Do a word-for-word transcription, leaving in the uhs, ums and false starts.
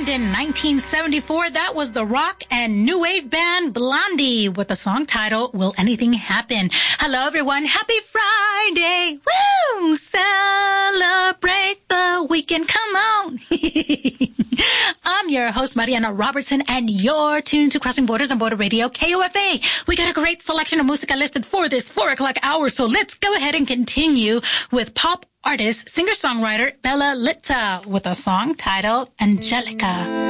in nineteen seventy-four. That was the rock and new wave band Blondie with the song title, Will Anything Happen? Hello, everyone. Happy Friday. Woo! Celebrate the weekend. Come on. I'm your host, Mariana Robertson, and you're tuned to Crossing Borders on Border Radio, K O F A. We got a great selection of musica listed for this four o'clock hour, so let's go ahead and continue with pop artist, singer-songwriter Bella Litta with a song titled Angelica.